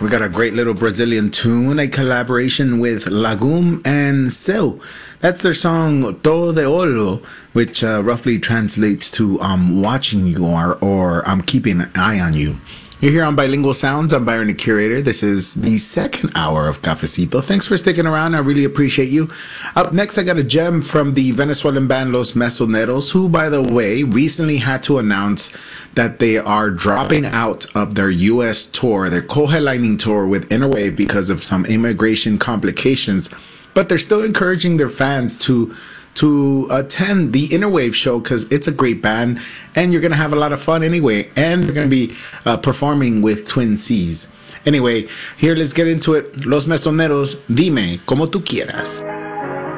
We got a great little Brazilian tune, a collaboration with Lagum and Seu. That's their song Tô de Olho, which roughly translates to I'm watching you or I'm keeping an eye on you. You're here on Bilingual Sounds. I'm Byron, the curator. This is the second hour of Cafecito. Thanks for sticking around. I really appreciate you. Up next, I got a gem from the Venezuelan band Los Mesoneros, who, by the way, recently had to announce that they are dropping out of their U.S. tour, their co-headlining tour with Innerwave because of some immigration complications. But they're still encouraging their fans to attend the Innerwave show because it's a great band and you're going to have a lot of fun anyway. And they're going to be performing with Twin C's. Anyway, here, let's get into it. Los Mesoneros, Dime Como Tú Quieras.